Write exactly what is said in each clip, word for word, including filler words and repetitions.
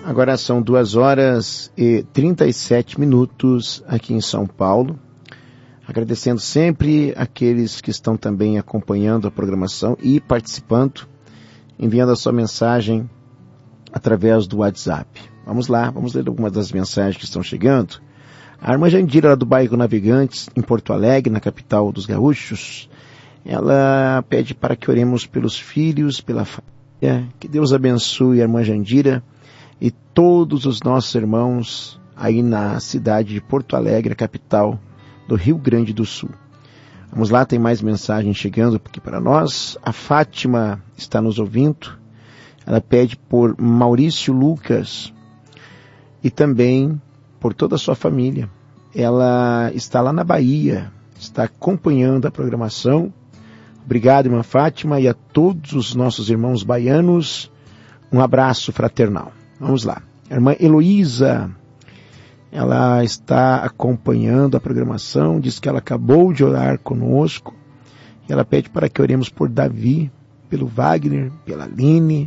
Agora são duas horas e trinta e sete minutos aqui em São Paulo. Agradecendo sempre aqueles que estão também acompanhando a programação e participando, enviando a sua mensagem através do WhatsApp. Vamos lá, vamos ler algumas das mensagens que estão chegando. A irmã Jandira, lá do bairro Navegantes, em Porto Alegre, na capital dos gaúchos, ela pede para que oremos pelos filhos, pela família, que Deus abençoe a irmã Jandira e todos os nossos irmãos aí na cidade de Porto Alegre, a capital do Rio Grande do Sul. Vamos lá, tem mais mensagens chegando aqui para nós. A Fátima está nos ouvindo. Ela pede por Maurício Lucas e também por toda a sua família. Ela está lá na Bahia, está acompanhando a programação. Obrigado, irmã Fátima, e a todos os nossos irmãos baianos, um abraço fraternal. Vamos lá. A irmã Heloísa, ela está acompanhando a programação, diz que ela acabou de orar conosco, e ela pede para que oremos por Davi, pelo Wagner, pela Aline,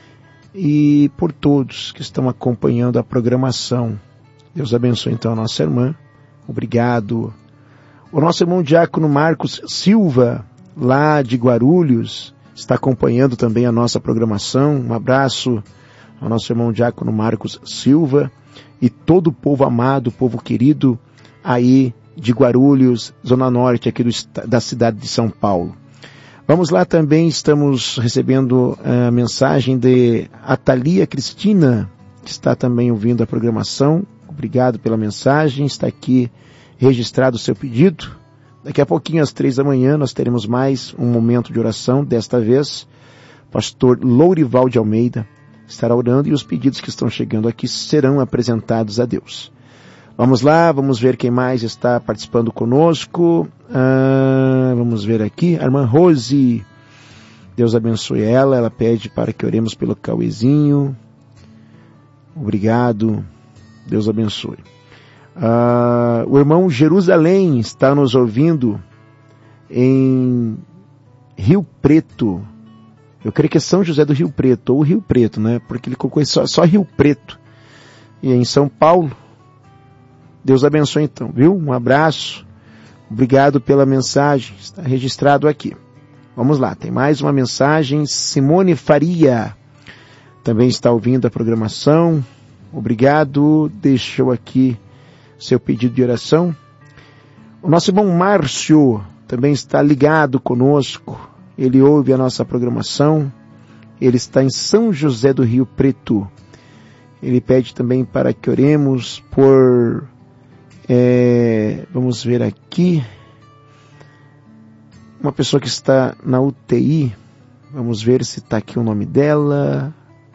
e por todos que estão acompanhando a programação. Deus abençoe então a nossa irmã. Obrigado. O nosso irmão diácono Marcos Silva, lá de Guarulhos, está acompanhando também a nossa programação. Um abraço ao nosso irmão diácono Marcos Silva e todo o povo amado, o povo querido aí de Guarulhos, Zona Norte, aqui do, da cidade de São Paulo. Vamos lá também, estamos recebendo a mensagem de Atalia Cristina, que está também ouvindo a programação. Obrigado pela mensagem, está aqui registrado o seu pedido. Daqui a pouquinho, às três da manhã, nós teremos mais um momento de oração. Desta vez, pastor Lourival de Almeida estará orando e os pedidos que estão chegando aqui serão apresentados a Deus. Vamos lá, vamos ver quem mais está participando conosco. Ah, vamos ver aqui, a irmã Rose. Deus abençoe ela, ela pede para que oremos pelo Cauezinho. Obrigado, Deus abençoe. Ah, o irmão Jerusalém está nos ouvindo em Rio Preto. Eu creio que é São José do Rio Preto, ou Rio Preto, né? Porque ele colocou só, só Rio Preto. E é em São Paulo. Deus abençoe então, viu? Um abraço. Obrigado pela mensagem. Está registrado aqui. Vamos lá, tem mais uma mensagem. Simone Faria também está ouvindo a programação. Obrigado. Deixou aqui seu pedido de oração. O nosso irmão Márcio também está ligado conosco. Ele ouve a nossa programação. Ele está em São José do Rio Preto. Ele pede também para que oremos por... É, vamos ver aqui. Uma pessoa que está na U T I. Vamos ver se está aqui o nome dela.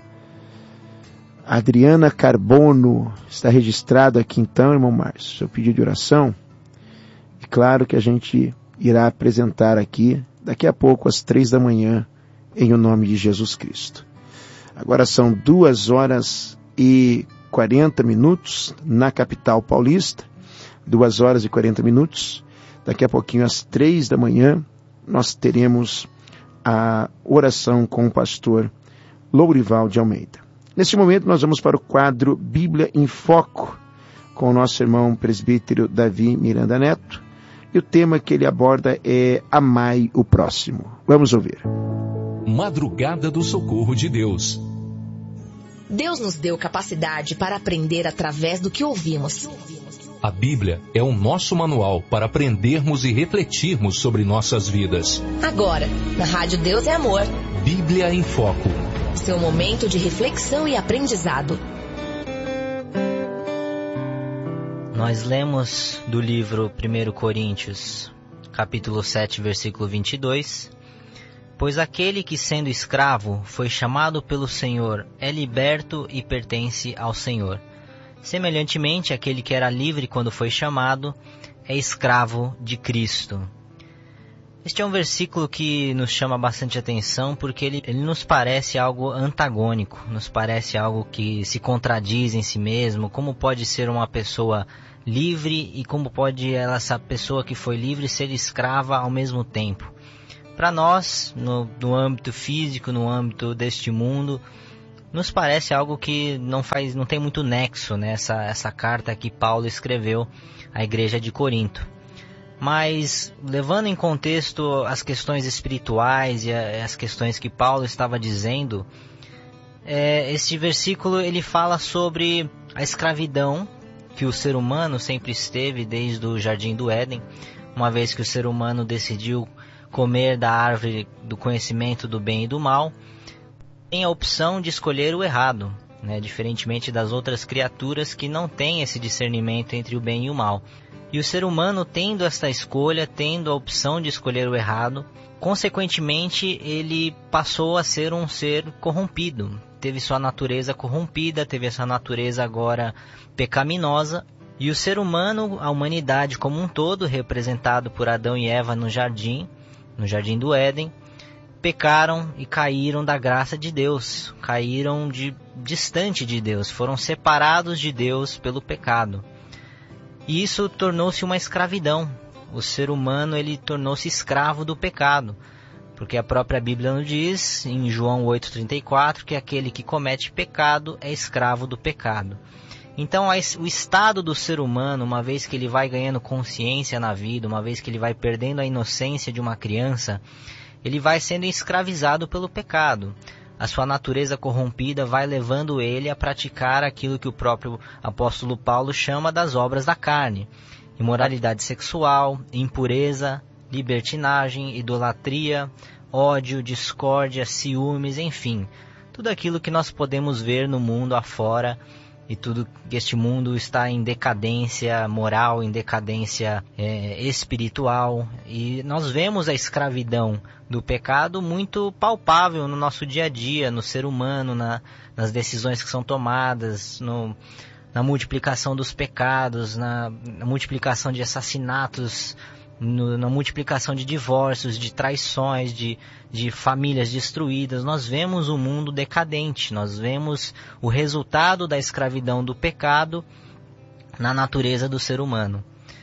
Adriana Carbono. Está registrado aqui então, irmão Márcio, seu pedido de oração. E claro que a gente irá apresentar aqui daqui a pouco, às três da manhã, em o nome de Jesus Cristo. Agora são duas horas e quarenta minutos na capital paulista. Duas horas e quarenta minutos. Daqui a pouquinho, às três da manhã, nós teremos a oração com o pastor Lourival de Almeida. Neste momento, nós vamos para o quadro Bíblia em Foco, com o nosso irmão presbítero Davi Miranda Neto. E o tema que ele aborda é Amai o Próximo. Vamos ouvir. Madrugada do Socorro de Deus. Deus nos deu capacidade para aprender através do que ouvimos. A Bíblia é o nosso manual para aprendermos e refletirmos sobre nossas vidas. Agora, na Rádio Deus é Amor. Bíblia em Foco. Seu momento de reflexão e aprendizado. Nós lemos do livro primeiro Coríntios, capítulo sete, versículo vinte e dois. Pois aquele que, sendo escravo, foi chamado pelo Senhor, é liberto e pertence ao Senhor. Semelhantemente, aquele que era livre quando foi chamado, é escravo de Cristo. Este é um versículo que nos chama bastante atenção porque ele, ele nos parece algo antagônico, nos parece algo que se contradiz em si mesmo. Como pode ser uma pessoa livre e como pode ela, essa pessoa que foi livre ser escrava ao mesmo tempo? Para nós, no, no âmbito físico, no âmbito deste mundo, nos parece algo que não faz, não tem muito nexo, né? Essa, essa carta que Paulo escreveu à igreja de Corinto. Mas, levando em contexto as questões espirituais e as questões que Paulo estava dizendo, é, este versículo ele fala sobre a escravidão que o ser humano sempre esteve desde o Jardim do Éden, uma vez que o ser humano decidiu comer da árvore do conhecimento do bem e do mal, tem a opção de escolher o errado, né? Diferentemente das outras criaturas que não têm esse discernimento entre o bem e o mal. E o ser humano, tendo esta escolha, tendo a opção de escolher o errado, consequentemente ele passou a ser um ser corrompido. Teve sua natureza corrompida, teve essa natureza agora pecaminosa. E o ser humano, a humanidade como um todo, representado por Adão e Eva no jardim, no Jardim do Éden, pecaram e caíram da graça de Deus, caíram de, distante de Deus, foram separados de Deus pelo pecado. E isso tornou-se uma escravidão. O ser humano ele tornou-se escravo do pecado, porque a própria Bíblia nos diz, em João oito, trinta e quatro, que aquele que comete pecado é escravo do pecado. Então o estado do ser humano, uma vez que ele vai ganhando consciência na vida, uma vez que ele vai perdendo a inocência de uma criança, ele vai sendo escravizado pelo pecado. A sua natureza corrompida vai levando ele a praticar aquilo que o próprio apóstolo Paulo chama das obras da carne. Imoralidade sexual, impureza, libertinagem, idolatria, ódio, discórdia, ciúmes, enfim. Tudo aquilo que nós podemos ver no mundo afora, e tudo que este mundo está em decadência moral, em decadência é, espiritual. E nós vemos a escravidão do pecado muito palpável no nosso dia a dia, no ser humano, na, nas decisões que são tomadas, no, na multiplicação dos pecados, na, na multiplicação de assassinatos, no, na multiplicação de divórcios, de traições, de, de famílias destruídas. Nós vemos o mundo decadente, nós vemos o resultado da escravidão do pecado na natureza do ser humano.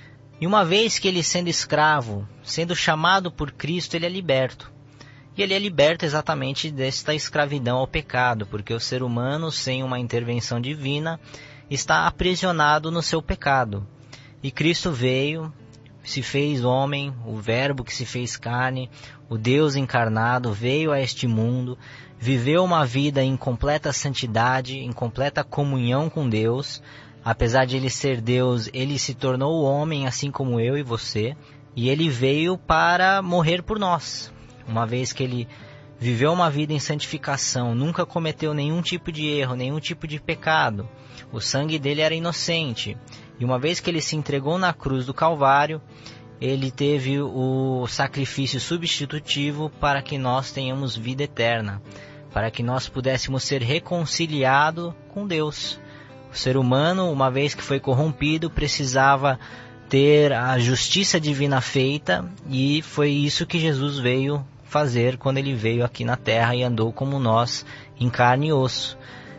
E uma vez que ele, sendo escravo, sendo chamado por Cristo, ele é liberto. E ele é liberto exatamente desta escravidão ao pecado, porque o ser humano, sem uma intervenção divina, está aprisionado no seu pecado. E Cristo veio, se fez homem, o Verbo que se fez carne, o Deus encarnado, veio a este mundo, viveu uma vida em completa santidade, em completa comunhão com Deus. Apesar de ele ser Deus, ele se tornou homem, assim como eu e você, e ele veio para morrer por nós. Uma vez que ele viveu uma vida em santificação, nunca cometeu nenhum tipo de erro, nenhum tipo de pecado. O sangue dele era inocente. E uma vez que ele se entregou na cruz do Calvário, ele teve o sacrifício substitutivo para que nós tenhamos vida eterna, para que nós pudéssemos ser reconciliados com Deus. O ser humano, uma vez que foi corrompido, precisava ter a justiça divina feita, e foi isso que Jesus veio fazer quando ele veio aqui na terra e andou como nós, em carne e osso.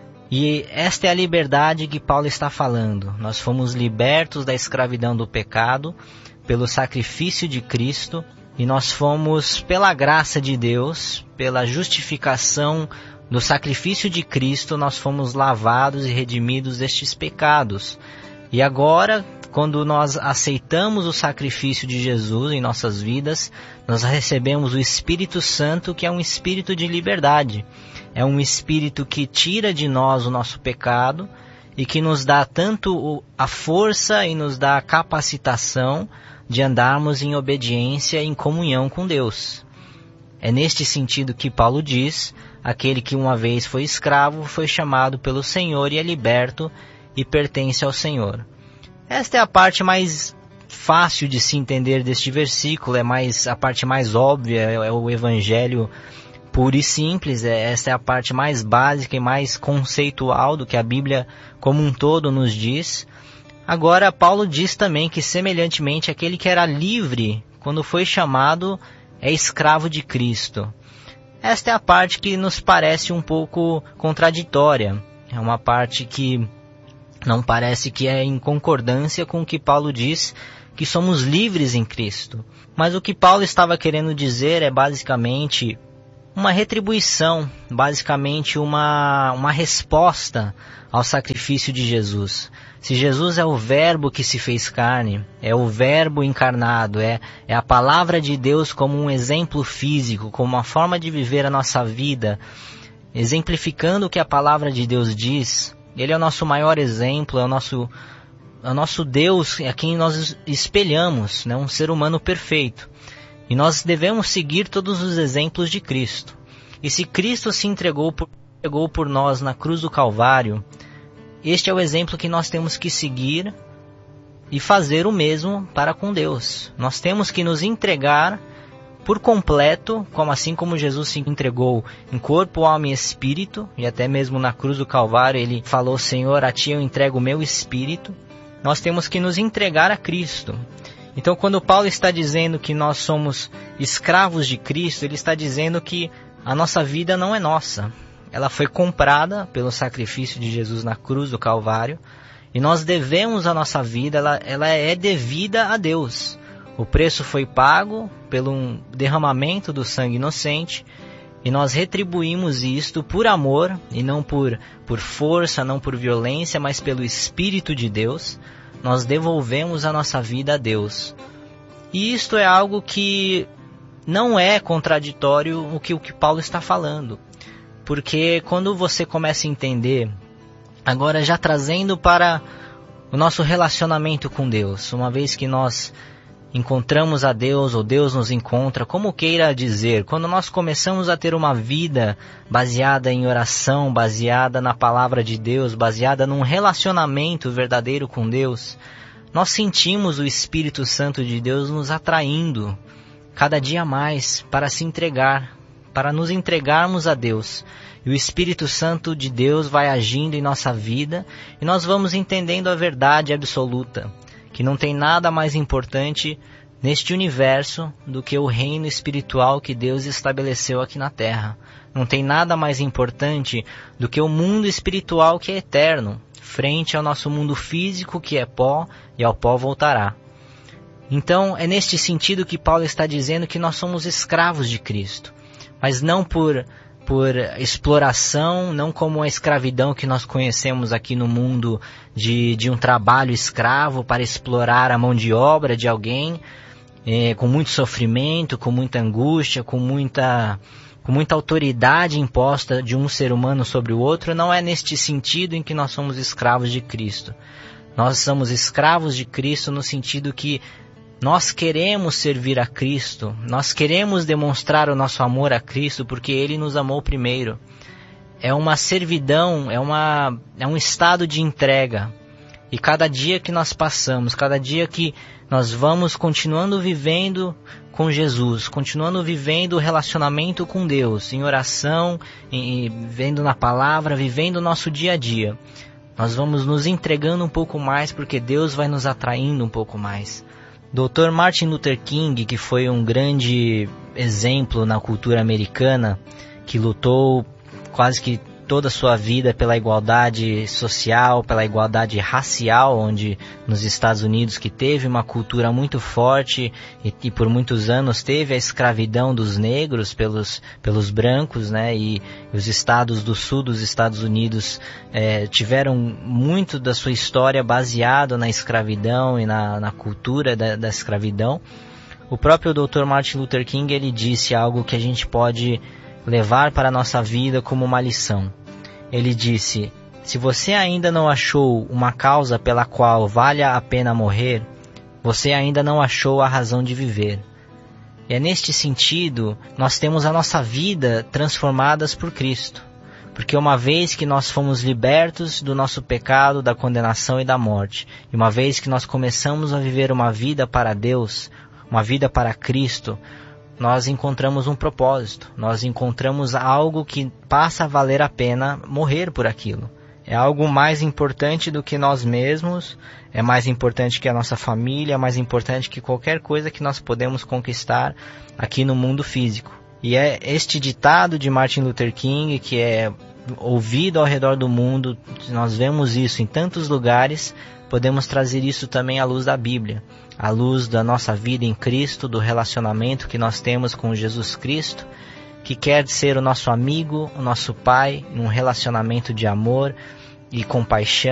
E esta é a liberdade que Paulo está falando. Nós fomos libertos da escravidão do pecado pelo sacrifício de Cristo, e nós fomos, pela graça de Deus, pela justificação do sacrifício de Cristo, nós fomos lavados e redimidos destes pecados. E agora, quando nós aceitamos o sacrifício de Jesus em nossas vidas, nós recebemos o Espírito Santo, que é um espírito de liberdade. É um espírito que tira de nós o nosso pecado e que nos dá tanto a força e nos dá a capacitação de andarmos em obediência e em comunhão com Deus. É neste sentido que Paulo diz: aquele que uma vez foi escravo foi chamado pelo Senhor e é liberto e pertence ao Senhor. Esta é a parte mais fácil de se entender deste versículo, é mais, a parte mais óbvia, é o Evangelho puro e simples. É, esta é a parte mais básica e mais conceitual do que a Bíblia como um todo nos diz. Agora, Paulo diz também que, semelhantemente, aquele que era livre, quando foi chamado, é escravo de Cristo. Esta é a parte que nos parece um pouco contraditória. É uma parte que não parece que é em concordância com o que Paulo diz, que somos livres em Cristo. Mas o que Paulo estava querendo dizer é basicamente uma retribuição, basicamente uma, uma resposta ao sacrifício de Jesus. Se Jesus é o verbo que se fez carne, é o verbo encarnado, é, é a palavra de Deus como um exemplo físico, como uma forma de viver a nossa vida, exemplificando o que a palavra de Deus diz, ele é o nosso maior exemplo, é o nosso, é o nosso Deus a quem nós espelhamos, né? Um ser humano perfeito. E nós devemos seguir todos os exemplos de Cristo. E se Cristo se entregou por, entregou por nós na cruz do Calvário, este é o exemplo que nós temos que seguir e fazer o mesmo para com Deus. Nós temos que nos entregar por completo, como assim como Jesus se entregou em corpo, alma e espírito, e até mesmo na cruz do Calvário ele falou: Senhor, a Ti eu entrego o meu espírito. Nós temos que nos entregar a Cristo. Então, quando Paulo está dizendo que nós somos escravos de Cristo, ele está dizendo que a nossa vida não é nossa. Ela foi comprada pelo sacrifício de Jesus na cruz do Calvário, e nós devemos a nossa vida, ela, ela é devida a Deus. O preço foi pago pelo derramamento do sangue inocente, e nós retribuímos isto por amor, e não por, por força, não por violência, mas pelo Espírito de Deus. Nós devolvemos a nossa vida a Deus. E isto é algo que não é contraditório o que o que Paulo está falando. Porque quando você começa a entender, agora já trazendo para o nosso relacionamento com Deus, uma vez que nós encontramos a Deus, ou Deus nos encontra, como queira dizer, quando nós começamos a ter uma vida baseada em oração, baseada na palavra de Deus, baseada num relacionamento verdadeiro com Deus, nós sentimos o Espírito Santo de Deus nos atraindo cada dia mais para se entregar, para nos entregarmos a Deus. E o Espírito Santo de Deus vai agindo em nossa vida, e nós vamos entendendo a verdade absoluta, que não tem nada mais importante neste universo do que o reino espiritual que Deus estabeleceu aqui na terra. Não tem nada mais importante do que o mundo espiritual que é eterno, frente ao nosso mundo físico que é pó, e ao pó voltará. Então é neste sentido que Paulo está dizendo que nós somos escravos de Cristo, mas não por... por exploração, não como a escravidão que nós conhecemos aqui no mundo de, de um trabalho escravo para explorar a mão de obra de alguém, é, com muito sofrimento, com muita angústia, com muita, com muita autoridade imposta de um ser humano sobre o outro. Não é neste sentido em que nós somos escravos de Cristo. Nós somos escravos de Cristo no sentido que nós queremos servir a Cristo, nós queremos demonstrar o nosso amor a Cristo porque Ele nos amou primeiro. É uma servidão, é, uma, é um estado de entrega. E cada dia que nós passamos, cada dia que nós vamos continuando vivendo com Jesus, continuando vivendo o relacionamento com Deus, em oração, em, vivendo na palavra, vivendo o nosso dia a dia, nós vamos nos entregando um pouco mais porque Deus vai nos atraindo um pouco mais. doutor Martin Luther King, que foi um grande exemplo na cultura americana, que lutou quase que toda a sua vida pela igualdade social, pela igualdade racial, onde nos Estados Unidos, que teve uma cultura muito forte e, e por muitos anos teve a escravidão dos negros pelos, pelos brancos, né? E os estados do sul dos Estados Unidos é, tiveram muito da sua história baseado na escravidão e na, na cultura da, da escravidão. O próprio doutor Martin Luther King, ele disse algo que a gente pode levar para a nossa vida como uma lição. Ele disse: se você ainda não achou uma causa pela qual valha a pena morrer, você ainda não achou a razão de viver. E é neste sentido, nós temos a nossa vida transformadas por Cristo. Porque uma vez que nós fomos libertos do nosso pecado, da condenação e da morte, e uma vez que nós começamos a viver uma vida para Deus, uma vida para Cristo, nós encontramos um propósito, nós encontramos algo que passa a valer a pena morrer por aquilo. É algo mais importante do que nós mesmos, é mais importante que a nossa família, é mais importante que qualquer coisa que nós podemos conquistar aqui no mundo físico. E é este ditado de Martin Luther King, que é ouvido ao redor do mundo, nós vemos isso em tantos lugares, podemos trazer isso também à luz da Bíblia, à luz da nossa vida em Cristo, do relacionamento que nós temos com Jesus Cristo, que quer ser o nosso amigo, o nosso pai, num relacionamento de amor e compaixão.